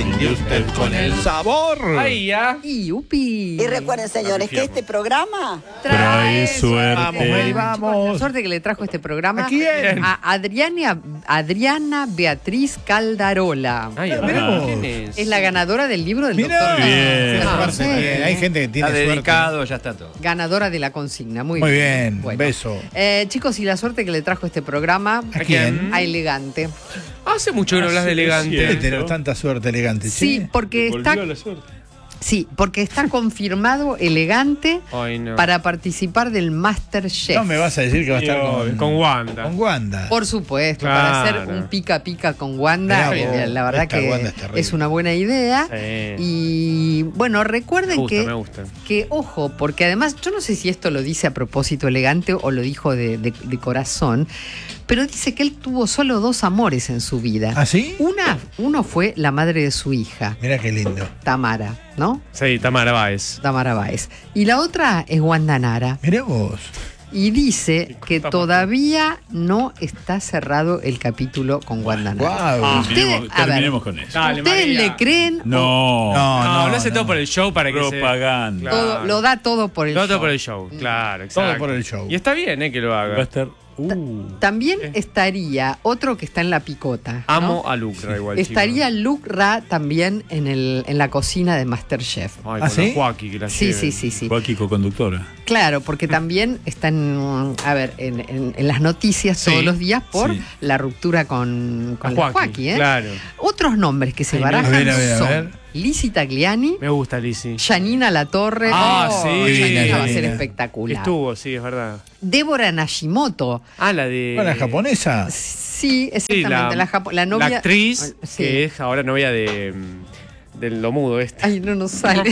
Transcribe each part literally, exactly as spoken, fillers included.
brinde usted con el sabor. Ahí ya. Y upi. Y recuerden, señores, que este programa Trae suerte. Vamos, Mary, vamos. La suerte que le trajo este programa ¿A quién? a Adriana, Adriana Beatriz Caldarola. Ay, Ah, mirá, mirá ¿quién vos. es? Es la ganadora del libro del Mirá. doctor. Bien. Ah, Suerte sí. tiene. Hay gente que tiene Está suerte. dedicado, ya está todo. Ganadora de la consigna. Muy, Muy bien. bien, Bueno. beso. Eh, chicos, y la suerte que le trajo este programa ¿A quién? a Elegante. Hace mucho que no hablas de Debe elegante. tener tanta suerte elegante, Sí, ¿sí? porque está, Volvió la suerte. sí, porque está confirmado Elegante Ay, no. para participar del MasterChef. No me vas a decir que va a estar Yo, con, con Wanda. Con Wanda. Por supuesto, para Claro. hacer un pica pica con Wanda, Mirá vos, eh, la verdad esta que Wanda es terrible. es una buena idea. Sí. Y bueno, recuerden Me gusta, que, me gusta. que, ojo, porque además, yo no sé si esto lo dice a propósito Elegante o lo dijo de, de- de corazón, pero dice que él tuvo solo dos amores en su vida. ¿Ah, sí? Una, uno fue la madre de su hija, Mira qué lindo. Tamara, ¿no? Sí, Tamara Báez. Tamara Báez. Y la otra es Wanda Nara. Mirá vos. Y dice que Está todavía no está cerrado el capítulo con Wanda Nara. Wow. Ustedes- Terminemos, a ver, terminemos con eso. Dale, ¿Ustedes María. le creen? No. No, No, no, lo hace no. todo por el show para que Propaganda. se... Todo, lo da todo por el Todo show. por el show, claro, exacto. Todo por el show. Y está bien, eh, que lo Va a haga. estar. Uh. También estaría otro que está en la picota. ¿no? Amo a Lucra igual, Estaría chicos. Luke Ra también en, el, en la cocina de MasterChef. Ay, ¿Ah, con sí? la Joaquí que la Sí, lleven. sí, sí, sí. Joaquín, co-conductora. Claro, porque también están, a ver, en, en- en las noticias Sí, todos los días por sí. la ruptura con, con La la Joaquí, Joaquí, ¿eh? claro. Otros nombres que se Ay, barajan a ver, a ver, a son ver. Lizzy Tagliani, Me gusta, Lizzy. Janina Latorre. Ah, Oh, sí. Janina va a ser Divina. espectacular. Estuvo, sí, es verdad. Débora Nashimoto. Ah, la de... ¿Con la japonesa? Sí, Sí, exactamente. la, japo- la novia. la actriz, Sí. que es ahora novia de... mm, del lo mudo este. Ay, no nos sale.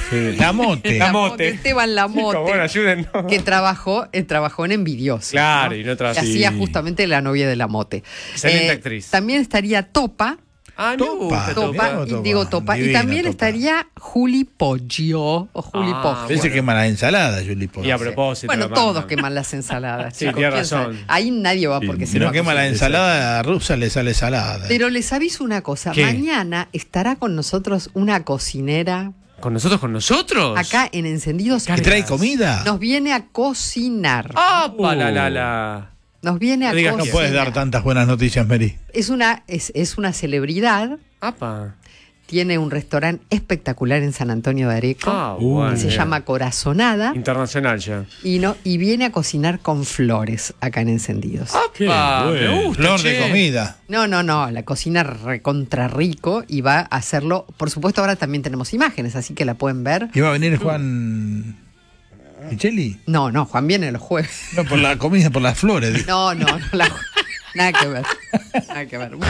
La mote. La Lamote, Mote. Esteban Lamote. Chicos, bueno, ayúdennos. Que trabajó, eh, trabajó en Envidiosos. Claro, ¿no? y no trabajó- Que sí. hacía justamente la novia de Lamote. Excelente actriz. También estaría Topa. Ah, me Topa, gusta, Topa, Topa, y Topa. digo Topa. Y Divina también Topa. estaría Juli Poggio. O Juli Ah, Poggio. Él se bueno. quema la ensalada, Juli Poggio. Y a propósito. Bueno, lo todos mandan. queman las ensaladas. Sí, chicos, tiene ¿quién razón. sabe? Ahí nadie va Sí, porque Si se no va a quema la cocinar. ensalada, a Rusa le sale salada. Pero les aviso una cosa. ¿Qué? Mañana estará con nosotros una cocinera ¿Con nosotros, con nosotros? acá en Encendidos. ¿Y trae comida? Nos viene a cocinar. ¡Ah, la, la, la! Nos viene a No digas No cocinar. puedes dar tantas buenas noticias, Mary. Es una, es, es una celebridad. ¡Apa! Tiene un restaurante espectacular en San Antonio de Areco. Ah, Uh, bueno. que se llama Corazonada. Internacional ya. Y, no, y viene a cocinar con flores acá en Encendidos. Qué ¡Apa! Me bueno. gusta, Flor de che. comida. No, no, no, la cocina recontra rico y va a hacerlo. Por supuesto, ahora también tenemos imágenes, así que la pueden ver. ¿Iba a venir Juan Micheli? No, no, Juan viene los jueves. No, por la comida, por las flores. digo. No, no, no, la- nada que ver. Nada que ver.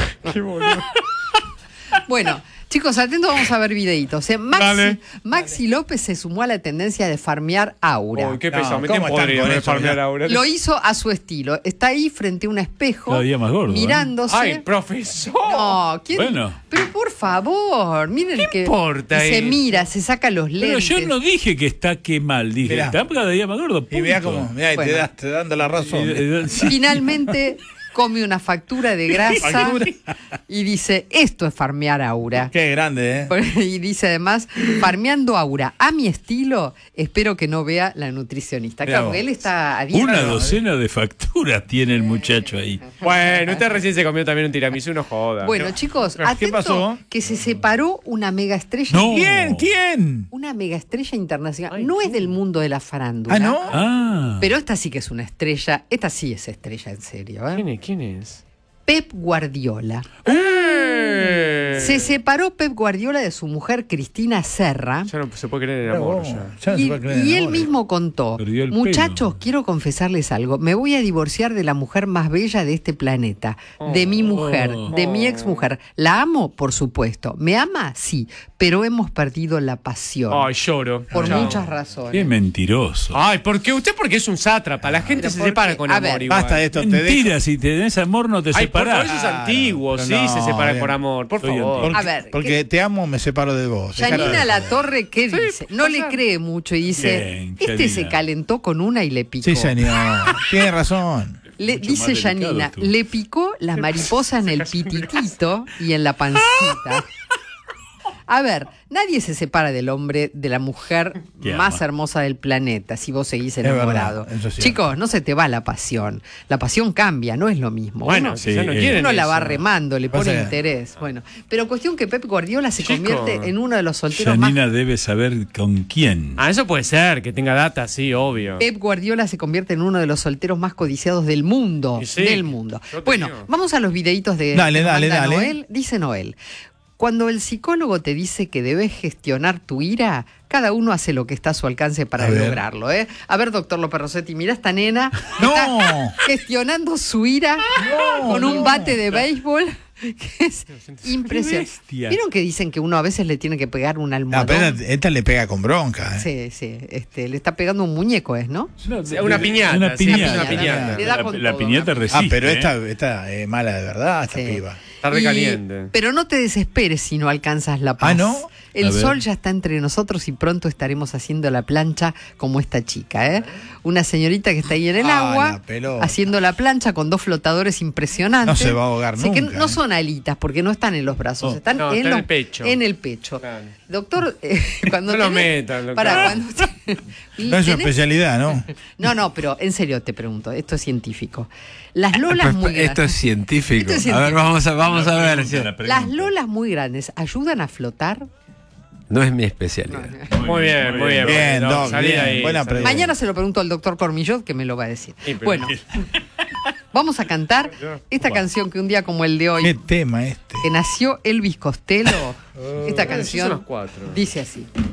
Bueno, chicos, atentos, vamos a ver videitos. ¿eh? Maxi, Dale. Maxi López se sumó a la tendencia de farmear aura. Uy, qué No, pesado. Me ¿cómo tiene están podrido con de eso farmear ya? ahora. Lo hizo a su estilo. Está ahí frente a un espejo, Cada día más gordo, ¿eh? mirándose. ¡Ay, profesor! No, ¿quién? Bueno. Pero por favor, miren ¿Qué que importa y se eso? mira, se saca los Pero lentes. yo no dije que está que mal, dije, Mirá. está cada día más gordo. Y vea punto. cómo, mirá, y te, Bueno. das, te dando la razón. Eh, eh, sí. Finalmente come una factura de grasa y dice, esto es farmear aura. Qué grande, ¿eh? Y dice además, farmeando aura, a mi estilo, espero que no vea la nutricionista. Mirá Claro, vos. él está a dieta. Una docena de facturas tiene el muchacho ahí. Bueno, usted recién se comió también un tiramisú, no joda. Bueno, chicos, ¿Qué atento pasó? que se separó una mega estrella. No. ¿Quién? ¿Quién? Una mega estrella internacional. Ay, no es del mundo de la farándula. ¿Ah, no? Ah. Pero esta sí que es una estrella. Esta sí es estrella en serio. ¿eh? ¿Quién es? ¿Quién es? Pep Guardiola. ¡Eh! Se separó Pep Guardiola de su mujer Cristina Serra. Ya no se puede creer en el Mirá amor vos, ya. ya no se Y, puede creer en y el él amor. mismo contó, Perdió el muchachos, pelo. quiero confesarles algo, me voy a divorciar de la mujer más bella de este planeta, de mi mujer, de mi ex mujer. ¿La amo? Por supuesto. ¿Me ama? Sí, pero hemos perdido la pasión. Ay, lloro. por Chao. muchas razones. Qué mentiroso. Ay, porque usted porque es un sátrapa. La gente Pero se porque- separa con a amor ver, igual. Basta de esto, te Mentira, dejo. si tenés amor no te Ay, por favor, separás. eso es Claro, antiguo. pero Sí, no, se separa bien. por amor. Por Estoy favor. Porque, A ver, porque ¿qué- te amo, me separo de vos. Janina Latorre, ¿qué Sí, dice? No le pasa. cree mucho y dice, Bien, este Janina. se calentó con una y le picó. Sí, señor. Tiene razón. Le, Mucho dice más delicado Janina, tú. le picó la mariposa en el pititito y en la pancita. A ver, nadie se separa del hombre, de la mujer Qué más ama. hermosa del planeta si vos seguís verdad, enamorado. eso es cierto. Chicos, no se te va la pasión. La pasión cambia, no es lo mismo. Bueno, Uno- si ya no sí, quieren Uno la va eso. remando, le Pasa pone que- interés. Bueno, pero cuestión que Pep Guardiola se Chico. convierte en uno de los solteros más. Janina debe saber con quién. Ah, eso puede ser, que tenga data, sí, obvio. Pep Guardiola se convierte en uno de los solteros más codiciados del mundo. Y sí, del mundo. yo te Bueno, digo. vamos a los videitos de Dale, que nos dale, manda dale. Noel. Dice Noel. Cuando el psicólogo te dice que debes gestionar tu ira, cada uno hace lo que está a su alcance para A ver. lograrlo. ¿eh? A ver, doctor López Rossetti, mira esta nena. ¡No! Está gestionando su ira con un bate de béisbol. Que es impresionante. bestia. ¿Vieron que dicen que uno a veces le tiene que pegar un No, almohadón? pero esta, esta le pega con bronca. ¿eh? Sí, sí. Este, le está pegando un muñeco, ¿es, no? No, Sí, una piñata, Una sí, piñata. una piñata. Le da La, con la todo, piñata una- resiste. Ah, pero ¿eh? esta, esta es mala de verdad, esta Sí. piba. Está Y- recaliente. Pero no te desesperes si no alcanzas la paz. Ah, ¿no? El A ver. sol ya está entre nosotros y pronto estaremos haciendo la plancha como esta chica, ¿eh? Una señorita que está ahí en el Ah, agua, la pelota. haciendo la plancha con dos flotadores impresionantes. No se va a ahogar Así que nunca, no ¿eh? son alitas, porque no están en los brazos, Oh. están, No, en, está en los- el pecho. En el pecho. Claro. Doctor, eh, cuando No lo tenés- metan, doctor. Pará, cuando te- No es su tenés- especialidad, ¿no? No, no, pero en serio te pregunto, esto es científico. Las lolas muy Esto es grandes. científico. Esto es A ver, científico. vamos a, vamos La a ver. pregunta, si- la pregunta. Las lolas muy grandes ayudan a flotar. No es mi especialidad. Muy bien, muy bien. Bien, Doc, Doc, salí de bien, ahí, buena salí. pregunta. Mañana se lo pregunto al doctor Cormillot, que me lo va a decir. Sí, pero- Bueno, vamos a cantar esta canción que un día como el de ¿Qué hoy, tema este? que nació Elvis Costello, esta Son canción los cuatro. dice así.